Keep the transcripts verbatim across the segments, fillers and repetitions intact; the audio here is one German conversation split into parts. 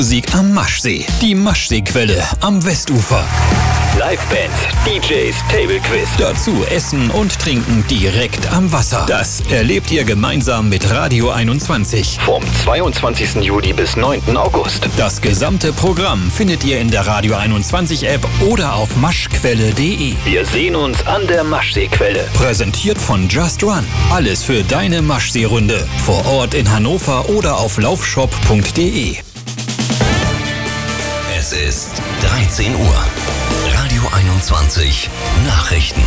Musik am Maschsee. Die Maschseequelle am Westufer. Livebands, D Js, Table Quiz. Dazu Essen und Trinken direkt am Wasser. Das erlebt ihr gemeinsam mit Radio einundzwanzig. Vom zweiundzwanzigsten Juli bis neunten August. Das gesamte Programm findet ihr in der Radio einundzwanzig App oder auf maschquelle punkt de. Wir sehen uns an der Maschseequelle. Präsentiert von Just Run. Alles für deine Maschseerunde. Vor Ort in Hannover oder auf laufshop punkt de. Es ist dreizehn Uhr. Radio einundzwanzig Nachrichten.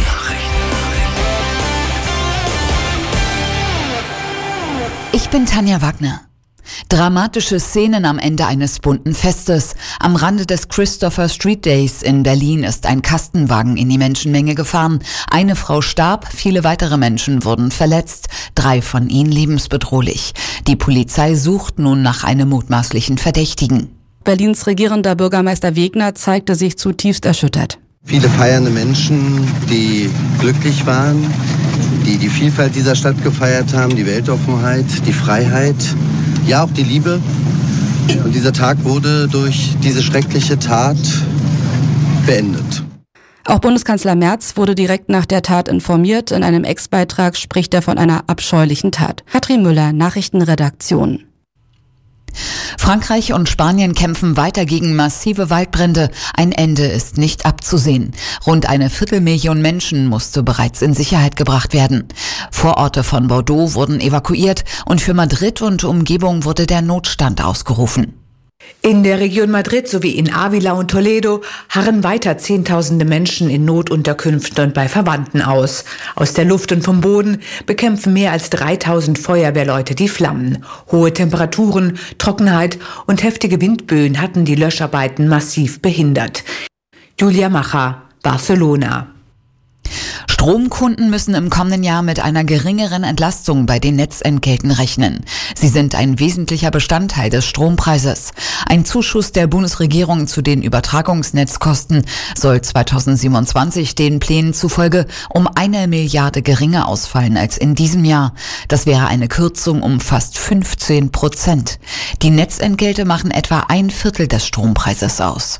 Ich bin Tanja Wagner. Dramatische Szenen am Ende eines bunten Festes. Am Rande des Christopher Street Days in Berlin ist ein Kastenwagen in die Menschenmenge gefahren. Eine Frau starb, viele weitere Menschen wurden verletzt, drei von ihnen lebensbedrohlich. Die Polizei sucht nun nach einem mutmaßlichen Verdächtigen. Berlins regierender Bürgermeister Wegner zeigte sich zutiefst erschüttert. Viele feiernde Menschen, die glücklich waren, die die Vielfalt dieser Stadt gefeiert haben, die Weltoffenheit, die Freiheit, ja auch die Liebe. Und dieser Tag wurde durch diese schreckliche Tat beendet. Auch Bundeskanzler Merz wurde direkt nach der Tat informiert. In einem Ex-Beitrag spricht er von einer abscheulichen Tat. Katrin Müller, Nachrichtenredaktion. Frankreich und Spanien kämpfen weiter gegen massive Waldbrände. Ein Ende ist nicht abzusehen. Rund eine Viertelmillion Menschen musste bereits in Sicherheit gebracht werden. Vororte von Bordeaux wurden evakuiert und für Madrid und Umgebung wurde der Notstand ausgerufen. In der Region Madrid sowie in Ávila und Toledo harren weiter Zehntausende Menschen in Notunterkünften und bei Verwandten aus. Aus der Luft und vom Boden bekämpfen mehr als dreitausend Feuerwehrleute die Flammen. Hohe Temperaturen, Trockenheit und heftige Windböen hatten die Löscharbeiten massiv behindert. Julia Macher, Barcelona. Stromkunden müssen im kommenden Jahr mit einer geringeren Entlastung bei den Netzentgelten rechnen. Sie sind ein wesentlicher Bestandteil des Strompreises. Ein Zuschuss der Bundesregierung zu den Übertragungsnetzkosten soll zweitausendsiebenundzwanzig den Plänen zufolge um eine Milliarde geringer ausfallen als in diesem Jahr. Das wäre eine Kürzung um fast fünfzehn Prozent. Die Netzentgelte machen etwa ein Viertel des Strompreises aus.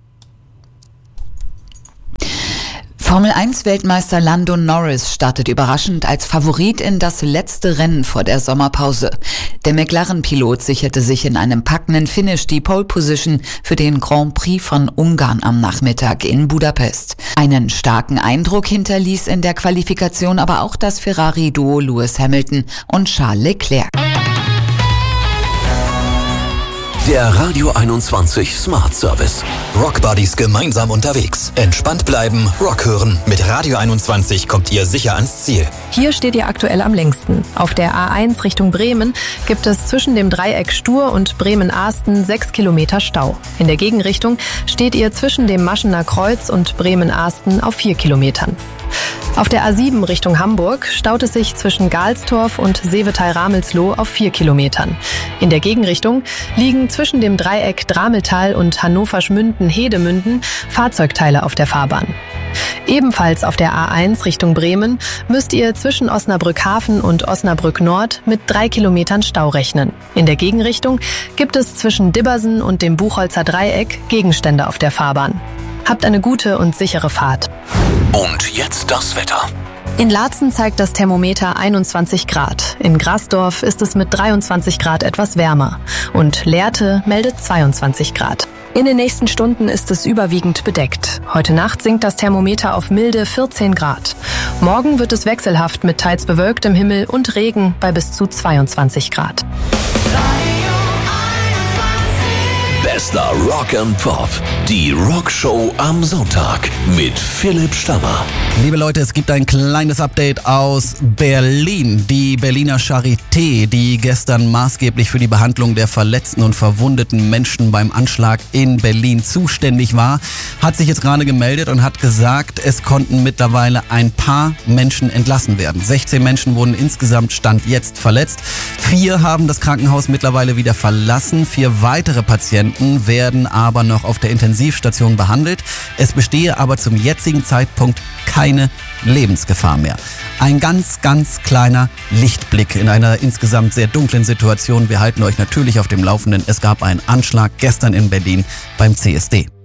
Formel eins Weltmeister Lando Norris startet überraschend als Favorit in das letzte Rennen vor der Sommerpause. Der McLaren-Pilot sicherte sich in einem packenden Finish die Pole Position für den Grand Prix von Ungarn am Nachmittag in Budapest. Einen starken Eindruck hinterließ in der Qualifikation aber auch das Ferrari-Duo Lewis Hamilton und Charles Leclerc. Der Radio einundzwanzig Smart Service. Rockbuddies gemeinsam unterwegs. Entspannt bleiben, Rock hören. Mit Radio einundzwanzig kommt ihr sicher ans Ziel. Hier steht ihr aktuell am längsten. Auf der A eins Richtung Bremen gibt es zwischen dem Dreieck Stur und Bremen-Ahsten sechs Kilometer Stau. In der Gegenrichtung steht ihr zwischen dem Maschener Kreuz und Bremen-Ahsten auf vier Kilometern. Auf der A sieben Richtung Hamburg staut es sich zwischen Galstorf und Seevetal-Ramelsloh auf vier Kilometern. In der Gegenrichtung liegen zwischen dem Dreieck Drameltal und Hannover-Schmünden-Hedemünden Fahrzeugteile auf der Fahrbahn. Ebenfalls auf der A eins Richtung Bremen müsst ihr zwischen Osnabrück-Hafen und Osnabrück-Nord mit drei Kilometern Stau rechnen. In der Gegenrichtung gibt es zwischen Dibbersen und dem Buchholzer Dreieck Gegenstände auf der Fahrbahn. Habt eine gute und sichere Fahrt. Und jetzt das Wetter. In Laatzen zeigt das Thermometer einundzwanzig Grad. In Grasdorf ist es mit dreiundzwanzig Grad etwas wärmer. Und Lehrte meldet zweiundzwanzig Grad. In den nächsten Stunden ist es überwiegend bedeckt. Heute Nacht sinkt das Thermometer auf milde vierzehn Grad. Morgen wird es wechselhaft mit teils bewölktem Himmel und Regen bei bis zu zweiundzwanzig Grad. Bester Rock and Pop. Die Rockshow am Sonntag mit Philipp Stammer. Liebe Leute, es gibt ein kleines Update aus Berlin. Die Berliner Charité, die gestern maßgeblich für die Behandlung der verletzten und verwundeten Menschen beim Anschlag in Berlin zuständig war, hat sich jetzt gerade gemeldet und hat gesagt, es konnten mittlerweile ein paar Menschen entlassen werden. sechzehn Menschen wurden insgesamt Stand jetzt verletzt. Vier haben das Krankenhaus mittlerweile wieder verlassen. Vier weitere Patienten Patienten werden aber noch auf der Intensivstation behandelt. Es bestehe aber zum jetzigen Zeitpunkt keine Lebensgefahr mehr. Ein ganz, ganz kleiner Lichtblick in einer insgesamt sehr dunklen Situation. Wir halten euch natürlich auf dem Laufenden. Es gab einen Anschlag gestern in Berlin beim C S D.